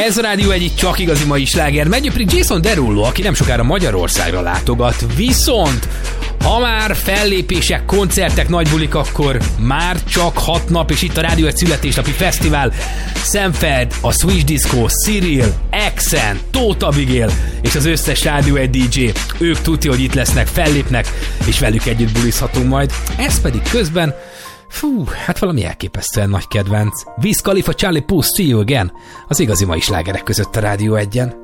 Ez a Rádió egyik csak igazi mai sláger. Meggyőprik Jason Derulo, aki nem sokára Magyarországra látogat. Viszont ha már fellépések, koncertek, nagybulik, akkor már csak 6 nap, és itt a Rádió egy születésnapi fesztivál. Szemfeld, a Switch Disco, Cyril, Exen, Tóth Abigail és az összes Rádió egy DJ. Ők tudja, hogy itt lesznek, fellépnek, és velük együtt bulizhatunk majd. Ez pedig közben, hát valami elképesztően nagy kedvenc. Wiz Khalifa, Charlie Puth, See You Again, az igazi mai slágerek között a Rádió egyen.